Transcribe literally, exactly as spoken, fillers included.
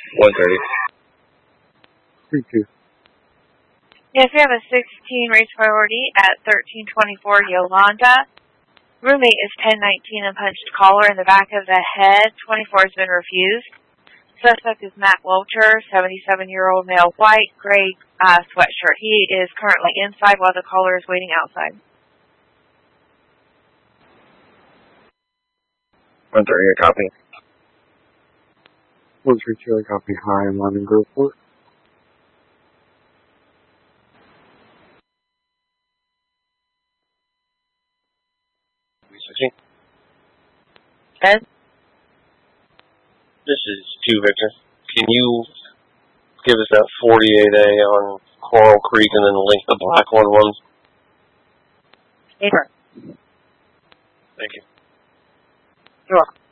one thirty. three two. Yes, we have a sixteen race priority at thirteen twenty-four Yolanda. Roommate is ten nineteen and punched collar in the back of the head. twenty-four has been refused. Suspect is Matt Welcher, seventy-seven-year-old male, white, gray uh, sweatshirt. He is currently inside while the caller is waiting outside. one thirty, a copy. one three two, a copy. Hi, I'm on Grove Fort. Ed? This is two Victor. Can you give us that forty-eight A on Coral Creek and then link the Blackwood ones? Sure. Thank you. You're welcome.